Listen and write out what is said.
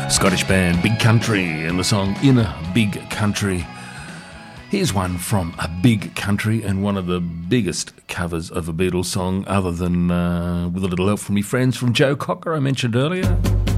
Scottish band Big Country and the song In a Big Country. Here's one from A Big Country and one of the biggest covers of a Beatles song, other than with a little help from my friends from Joe Cocker I mentioned earlier.